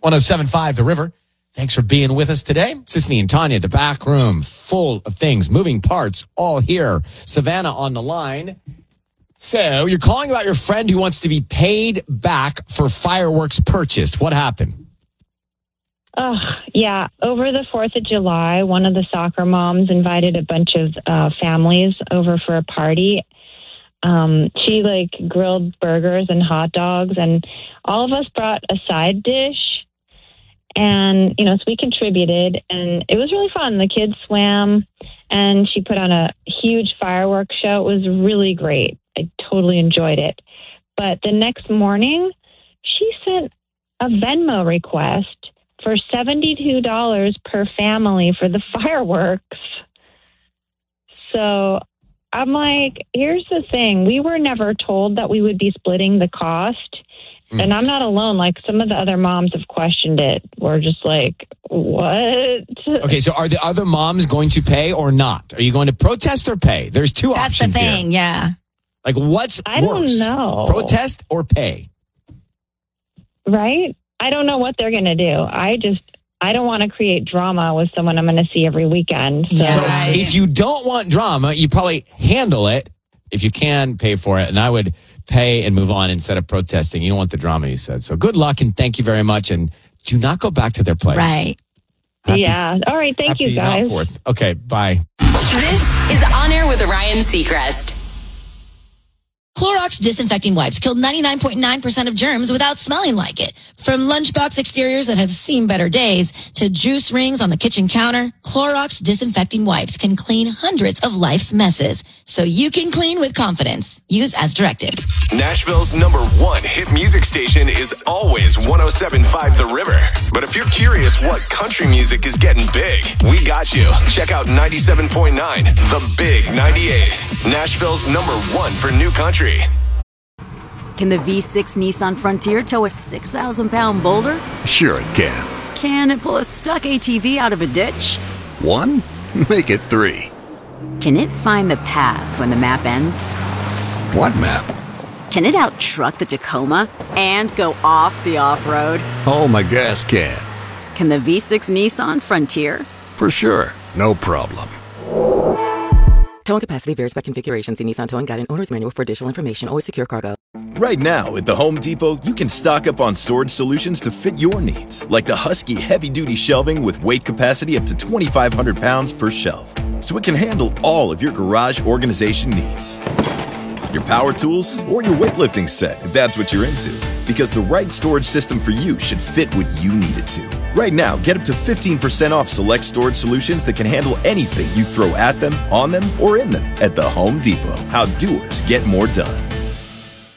107.5 The River. Thanks for being with us today. Sisney and Tanya, the back room, full of things, moving parts, all here. Savannah on the line. So you're calling about your friend who wants to be paid back for fireworks purchased. What happened? Yeah. Over the 4th of July, one of the soccer moms invited a bunch of families over for a party. She grilled burgers and hot dogs, and all of us brought a side dish. And, so we contributed, and it was really fun. The kids swam, and she put on a huge fireworks show. It was really great. I totally enjoyed it. But the next morning, she sent a Venmo request for $72 per family for the fireworks. So I'm like, here's the thing. We were never told that we would be splitting the cost. And I'm not alone. Like, some of the other moms have questioned it. We're just like, what? Okay, so are the other moms going to pay or not? Are you going to protest or pay? There's two options here. That's the thing, yeah. Like, what's I worse? don't know. Protest or pay? Right? I don't know what they're going to do. I don't want to create drama with someone I'm going to see every weekend. So. So if you don't want drama, you probably handle it. If you can, pay for it. And I would pay and move on instead of protesting. You don't want the drama, you said. So good luck and thank you very much. And do not go back to their place. Right. Yeah. All right. Thank you, guys. Okay. Bye. This is On Air with Ryan Seacrest. Clorox disinfecting wipes killed 99.9% of germs without smelling like it. From lunchbox exteriors that have seen better days to juice rings on the kitchen counter, Clorox disinfecting wipes can clean hundreds of life's messes. So you can clean with confidence. Use as directed. Nashville's #1 hit music station is always 107.5 The River. But if you're curious what country music is getting big, we got you. Check out 97.9 The Big 98. Nashville's #1 for new country. Can the V6 Nissan Frontier tow a 6,000-pound boulder? Sure it can. Can it pull a stuck ATV out of a ditch? 1? Make it 3. Can it find the path when the map ends? What map? Can it out-truck the Tacoma and go off the off-road? Oh, my gas can. Can the V6 Nissan Frontier? For sure. No problem. Towing capacity varies by configuration. See Nissan Towing Guide and Owner's Manual for additional information. Always secure cargo. Right now, at the Home Depot, you can stock up on storage solutions to fit your needs, like the Husky heavy-duty shelving with weight capacity up to 2,500 pounds per shelf, so it can handle all of your garage organization needs. Your power tools, or your weightlifting set, if that's what you're into, because the right storage system for you should fit what you need it to. Right now, get up to 15% off select storage solutions that can handle anything you throw at them, on them, or in them at the Home Depot. How doers get more done.